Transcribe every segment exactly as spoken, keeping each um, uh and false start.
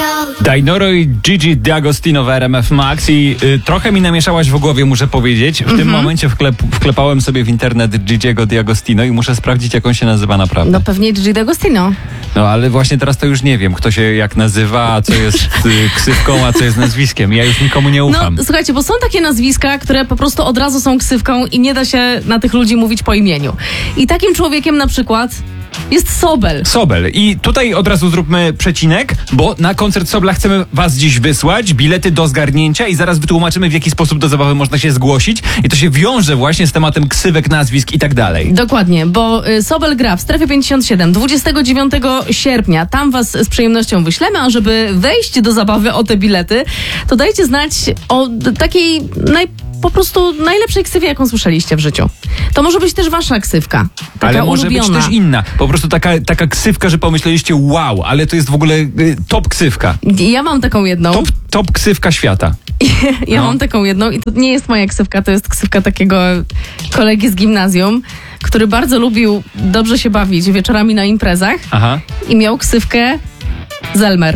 Dainoro i Gigi D'Agostino w R M F Max i y, trochę mi namieszałaś w głowie, muszę powiedzieć. W mm-hmm. tym momencie wklep, wklepałem sobie w internet Gigiego D'Agostino i muszę sprawdzić, jak on się nazywa naprawdę. No pewnie Gigi D'Agostino. No ale właśnie teraz to już nie wiem, kto się jak nazywa, a co jest y, ksywką, a co jest nazwiskiem. Ja już nikomu nie ufam. No słuchajcie, bo są takie nazwiska, które po prostu od razu są ksywką i nie da się na tych ludzi mówić po imieniu. I takim człowiekiem na przykład jest Sobel. Sobel. I tutaj od razu zróbmy przecinek, bo na koncert Sobla chcemy was dziś wysłać, bilety do zgarnięcia i zaraz wytłumaczymy, w jaki sposób do zabawy można się zgłosić. I to się wiąże właśnie z tematem ksywek, nazwisk i tak dalej. Dokładnie, bo Sobel gra w Strefie pięćdziesiąt siedem dwudziestego dziewiątego sierpnia. Tam was z przyjemnością wyślemy, a żeby wejść do zabawy o te bilety, to dajcie znać o takiej naj... po prostu najlepszej ksywie, jaką słyszeliście w życiu. To może być też wasza ksywka. Taka ale może ulubiona. być też inna. Po prostu taka, taka ksywka, że pomyśleliście wow, ale to jest w ogóle y, top ksywka. Ja mam taką jedną. Top, top ksywka świata. ja no. mam taką jedną i to nie jest moja ksywka, to jest ksywka takiego kolegi z gimnazjum, który bardzo lubił dobrze się bawić wieczorami na imprezach. Aha. I miał ksywkę Zelmer.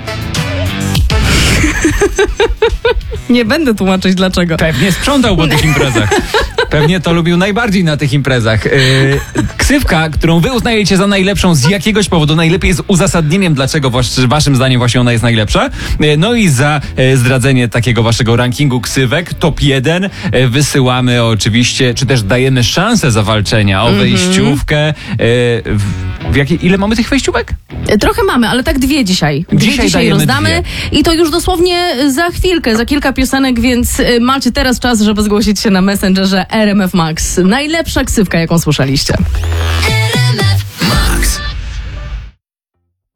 Nie będę tłumaczyć dlaczego. Pewnie sprzątał po tych imprezach. Pewnie to lubił najbardziej na tych imprezach. Yy, ksywka, którą wy uznajecie za najlepszą z jakiegoś powodu, najlepiej z uzasadnieniem, dlaczego was, waszym zdaniem właśnie ona jest najlepsza. Yy, no i za yy, zdradzenie takiego waszego rankingu ksywek, top jeden, yy, wysyłamy oczywiście, czy też dajemy szansę zawalczenia o mm-hmm. wejściówkę. Yy, w, w jakiej, ile mamy tych wejściówek? Trochę mamy, ale tak dwie dzisiaj. Dwie dzisiaj, dzisiaj rozdamy dwie. I to już dosłownie za chwilkę, za kilka piosenek, więc macie teraz czas, żeby zgłosić się na Messengerze R M F Max. Najlepsza ksywka, jaką słyszeliście.